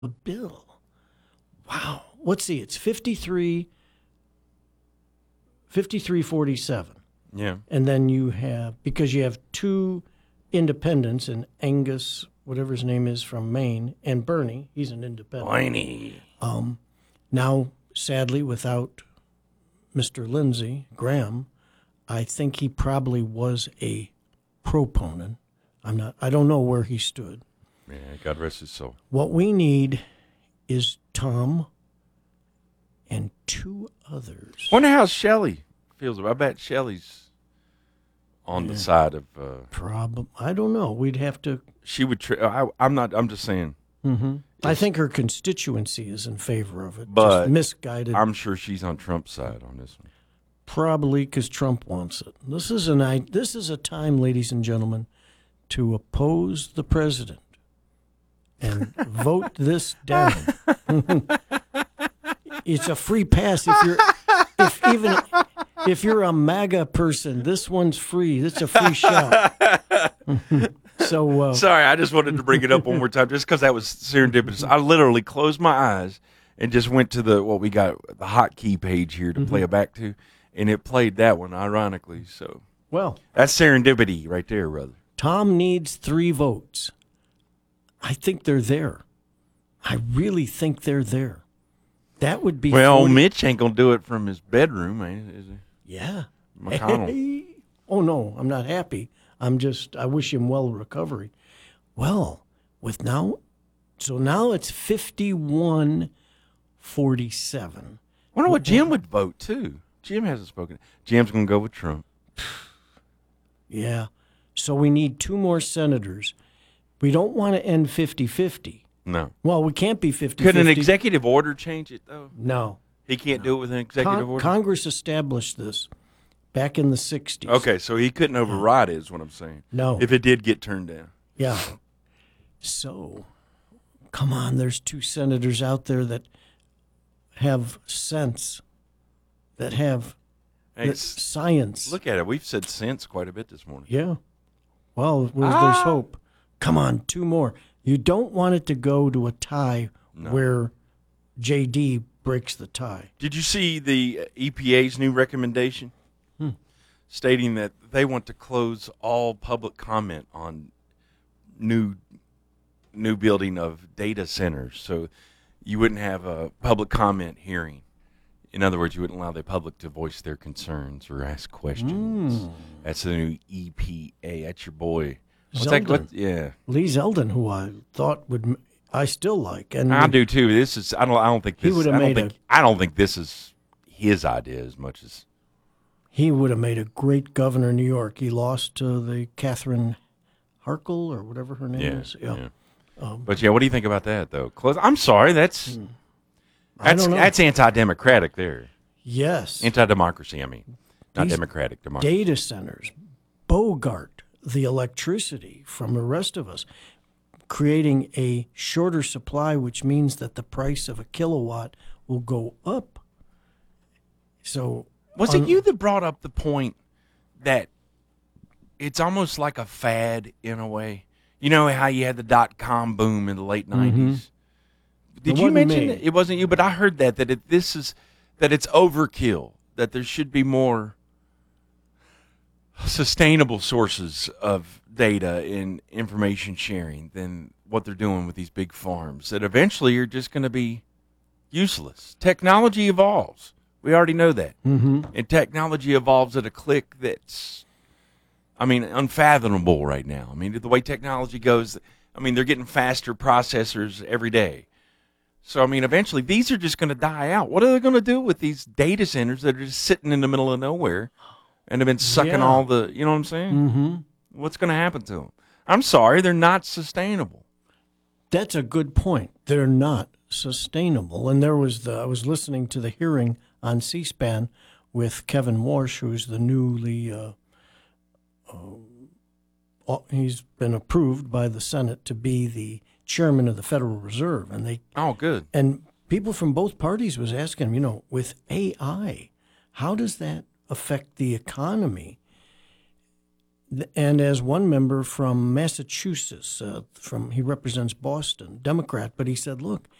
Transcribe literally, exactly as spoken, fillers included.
a bill. Wow. Let's see. It's fifty-three, fifty-three forty-seven. Yeah. And then you have, because you have two independents, and Angus, whatever his name is, from Maine, and Bernie, he's an independent. Whiny. Um, now, sadly, without Mister Lindsey Graham, I think he probably was a proponent. I'm not. I don't know where he stood. Yeah, God rest his soul. What we need is Tom and two others. Wonder how Shelley feels about. I bet Shelley's on Yeah. the side of. Uh, Probably. I don't know. We'd have to. she would. Tra- I, I'm not. I'm just saying. Mm-hmm. I think her constituency is in favor of it. But just misguided. I'm sure she's on Trump's side on this one. Probably because Trump wants it. This is an. I, this is a time, ladies and gentlemen, to oppose the president and vote this down. It's a free pass if you're, if even if you're a MAGA person. This one's free. It's a free shot. so uh, Sorry, I just wanted to bring it up one more time, just because that was serendipitous. I literally closed my eyes and just went to the what we got the hotkey page here to Mm-hmm. play it back to, and it played that one ironically. So well, that's serendipity right there, brother. Tom needs three votes. I think they're there. I really think they're there. That would be Well, forty Mitch ain't gonna do it from his bedroom, ain't, is he? Yeah. McConnell. Oh, no, I'm not happy. I'm just, I wish him well recovery. Well, with now, so now it's fifty-one forty-seven. Wonder what Jim would vote too. Jim hasn't spoken. Jim's gonna go with Trump. Yeah. So we need two more senators. We don't want to end fifty-fifty. No. Well, we can't be fifty-fifty. Could an executive order change it though? No. He can't do it with an executive Con- order. Congress established this back in the sixties. Okay, so he couldn't override it, is what I'm saying. No. If it did get turned down. Yeah. So, come on, there's two senators out there that have sense, that have Hey, that s- science. Look at it. We've said sense quite a bit this morning. Yeah. Well, well Ah. there's hope. Come on, two more. You don't want it to go to a tie where J D breaks the tie. Did you see the E P A's new recommendation Hmm. stating that they want to close all public comment on new new building of data centers, so you wouldn't have a public comment hearing. In other words, you wouldn't allow the public to voice their concerns or ask questions. Mm. That's the new E P A. That's your boy. What's that? Zeldin. What, yeah, Lee Zeldin, who I thought would, I still like, and I do too. This is. I don't. I don't think He this. would've I don't made think. a- I don't think this is his idea as much as. he would have made a great governor of New York. He lost to the Catherine Harkle or whatever her name Yeah. is. Yeah. yeah. Um, But yeah, what do you think about that though? Close. I'm sorry. That's I that's don't know. that's anti-democratic there. Yes. Anti-democracy. I mean, not These democratic. Democracy. Data centers, Bogart, the electricity from the rest of us, creating a shorter supply, which means that the price of a kilowatt will go up. So Was on- it you that brought up the point that it's almost like a fad in a way? You know how you had the dot com boom in the late nineties. Did It you wasn't mention me. it? It wasn't you, but I heard that that it, this is that it's overkill. That there should be more sustainable sources of data and information sharing than what they're doing with these big farms. That eventually you're just going to be useless. Technology evolves. We already know that. Mhm. And technology evolves at a click that's, I mean, unfathomable right now. I mean, the way technology goes, I mean, they're getting faster processors every day. So, I mean, eventually these are just going to die out. What are they going to do with these data centers that are just sitting in the middle of nowhere and have been sucking Yeah. all the, you know what I'm saying? Mm-hmm. What's going to happen to them? I'm sorry, they're not sustainable. That's a good point. They're not sustainable. And there was the I was listening to the hearing on C-SPAN with Kevin Warsh, who's the newly uh, uh, he's been approved by the Senate to be the chairman of the Federal Reserve, and they Oh, good. and people from both parties was asking him, you know, with A I, how does that affect the economy? th- and as one member from Massachusetts, uh, from he represents Boston, Democrat, but he said, look,